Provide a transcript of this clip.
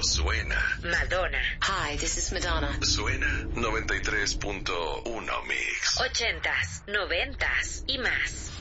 suena. Madonna. Hi, this is Madonna. Suena 93.1 Mix. 80s, 90s y más.